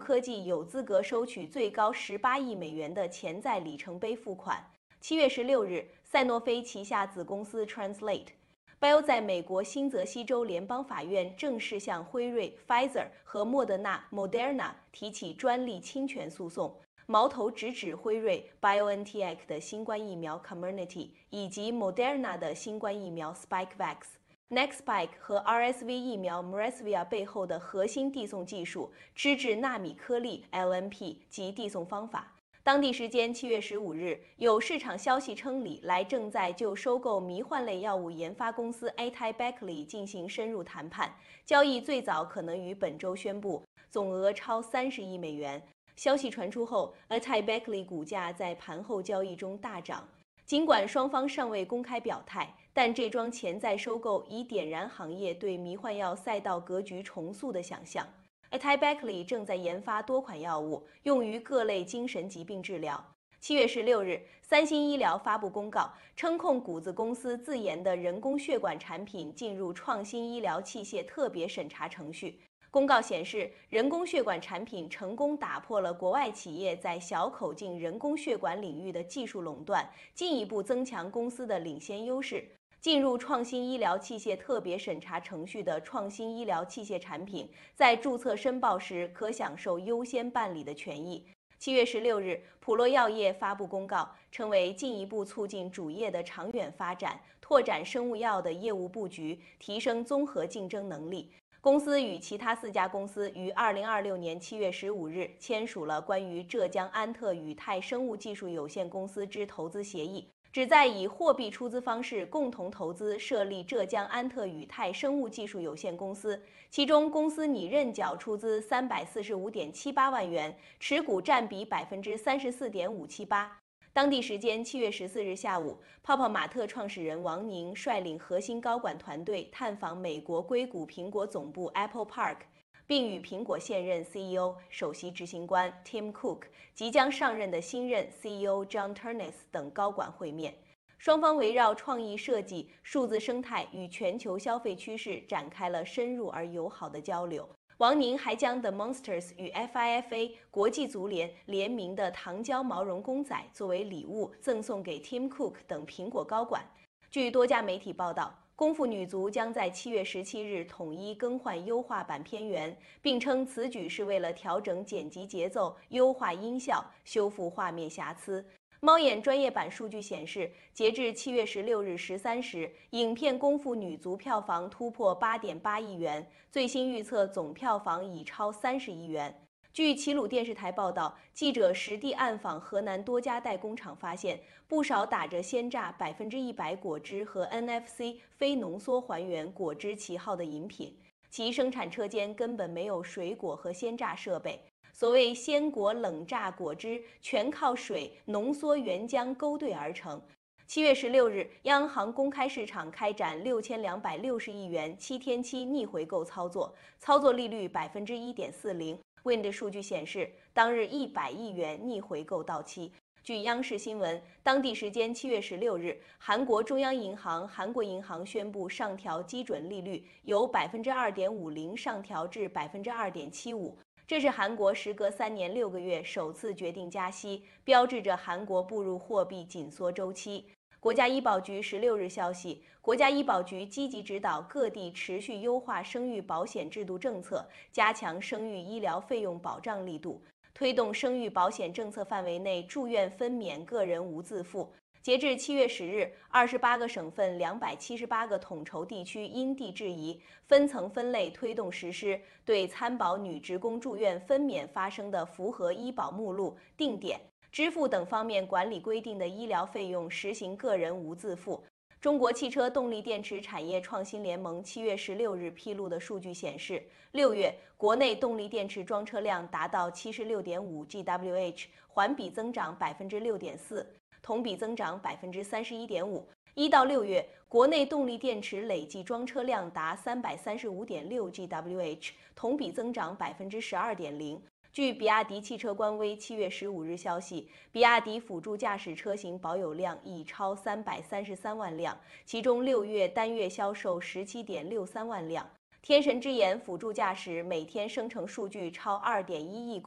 科技有资格收取最高18亿美元的潜在里程碑付款。7月16日，赛诺菲旗下子公司 Translate.Bio 在美国新泽西州联邦法院正式向辉瑞、Pfizer 和莫德纳 Moderna 提起专利侵权诉讼，矛头直指辉瑞 BioNTech 的新冠疫苗 Comirnaty 以及 Moderna 的新冠疫苗 Spikevax。Nextspike 和 RSV 疫苗 Mresvia 背后的核心递送技术支持纳米颗粒 LNP 及递送方法。当地时间7月15日，有市场消息称，礼来正在就收购迷幻类药物研发公司 AtaiBeckley 进行深入谈判，交易最早可能于本周宣布，总额超30亿美元。消息传出后 ，AtaiBeckley 股价在盘后交易中大涨。尽管双方尚未公开表态，但这桩潜在收购已点燃行业对迷幻药赛道格局重塑的想象。AtaiBeckley 正在研发多款药物，用于各类精神疾病治疗。7月16日，三星医疗发布公告，称控股子公司自研的人工血管产品进入创新医疗器械特别审查程序。公告显示，人工血管产品成功打破了国外企业在小口径人工血管领域的技术垄断，进一步增强公司的领先优势。进入创新医疗器械特别审查程序的创新医疗器械产品，在注册申报时可享受优先办理的权益。7月16日，普洛药业发布公告，称为进一步促进主业的长远发展，拓展生物药的业务布局，提升综合竞争能力。公司与其他4家公司于2026年7月15日签署了关于浙江安特宇泰生物技术有限公司之投资协议，旨在以货币出资方式共同投资设立浙江安特宇泰生物技术有限公司，其中公司拟认缴出资345.78万元，持股占比34.578%。当地时间7月14日下午，泡泡玛特创始人王宁率领核心高管团队探访美国硅谷苹果总部 Apple Park， 并与苹果现任 CEO、首席执行官 Tim Cook、即将上任的新任 CEO John Ternus 等高管会面。双方围绕创意设计、数字生态与全球消费趋势展开了深入而友好的交流。王宁还将 The Monsters 与 FIFA 国际足联联名的糖胶毛绒公仔作为礼物赠送给 Tim Cook 等苹果高管。据多家媒体报道，功夫女足将在7月17日统一更换优化版片源，并称此举是为了调整剪辑节奏、优化音效、修复画面瑕疵。猫眼专业版数据显示，截至7月16日13时，影片《功夫女足》票房突破8.8亿元，最新预测总票房已超30亿元。据齐鲁电视台报道，记者实地暗访河南多家代工厂，发现不少打着鲜榨100%果汁和 NFC 非浓缩还原果汁旗号的饮品，其生产车间根本没有水果和鲜榨设备。所谓鲜果冷榨果汁，全靠水浓缩原浆勾兑而成。7月16日，央行公开市场开展6260亿元7天期逆回购操作，操作利率1.40%。Wind 数据显示，当日100亿元逆回购到期。据央视新闻，当地时间7月16日，韩国中央银行韩国银行宣布上调基准利率，由2.50%上调至2.75%。这是韩国时隔3年6个月首次决定加息，标志着韩国步入货币紧缩周期。国家医保局16日消息，国家医保局积极指导各地持续优化生育保险制度政策，加强生育医疗费用保障力度，推动生育保险政策范围内住院分娩个人无自付。截至7月10日，28个省份278个统筹地区因地制宜，分层分类推动实施，对参保女职工住院分娩发生的符合医保目录、定点、支付等方面管理规定的医疗费用实行个人无自付。中国汽车动力电池产业创新联盟7月16日披露的数据显示，6月国内动力电池装车辆达到76.5 GWh， 环比增长6.4%。同比增长31.5%。1到6月，国内动力电池累计装车辆达335.6 GWh， 同比增长12.0%。据比亚迪汽车官微7月15日消息，比亚迪辅助驾驶车型保有量已超333万辆，其中6月单月销售17.63万辆。天神之眼辅助驾驶每天生成数据超2.1亿